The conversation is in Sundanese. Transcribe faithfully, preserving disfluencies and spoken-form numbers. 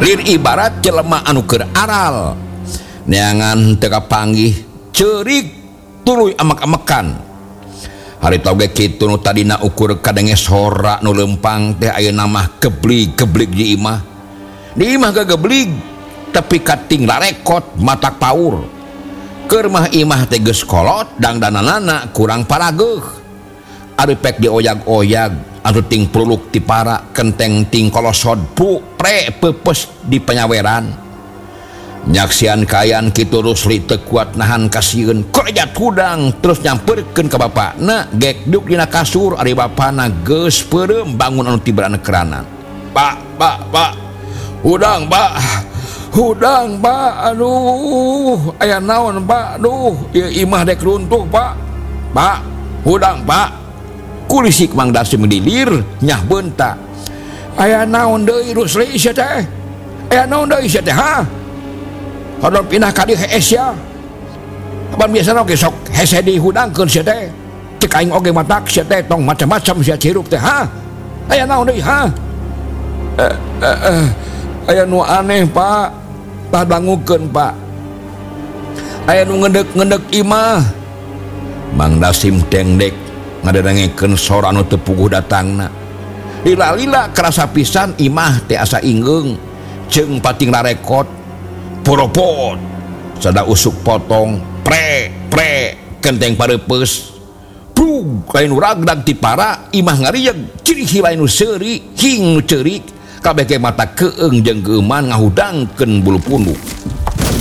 lir ibarat jelema anu keur aral neangan teu kapanggih ceurik tuluy amak-amakan harita oge kitu nu tadina ukur kadenge sora nu lempang teh ayeuna mah geblig-geblig di imah di imah gageblig tapi kating larekot matak paur keur mah imah teh geus kolot dangdananana kurang parageuh ari pek dioyag-oyag atuh ting puluk ti para kenteng ting kolosod pu pre pepes di penyaweran nyaksian kayan kitu Rusli teu kuat nahan kasieun korejat hudang terus nyamperkeun ka bapana gekduk dina kasur ari bapana geus peureum bangun anu tibrana keranan pak pak pak hudang pak hudang pak aduh aya naon pak aduh ieu imah dek runtuh pak pak hudang pak kulisik Mang Dasim dilir nyah beunta aya naon deui Rusli sia teh aya naon deui sia teh ha hodol pindah ka dieu hees ya pan biasana oge sok hese dihudangkeun sia teh cek aing oge matak sia teh tong macam-macam sia ciruk teh ha aya naon deui ha eh, eh, eh. aya nu aneh pak tah dangukeun pak aya nu ngendek-ngendek imah Mang Dasim dengdek ngaderengekeun sora anu teu puguh datangna lila-lila kerasa pisan imah teh asa ingeung jeung pating larekot poropot sada usuk potong pre pre kenteng pareupes plug lain ragdag ti para imah ngarieg ciri lain nu seuri hing nu ceurik kabeh ge mata keung jeung geuman ngahudangkeun bulu punduk